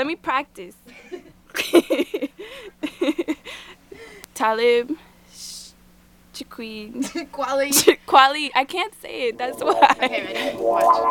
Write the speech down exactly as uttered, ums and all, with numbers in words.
Let me practice. Talib, Chiqueen, Quali. Quali. I can't say it. That's why. Okay, ready? Watch.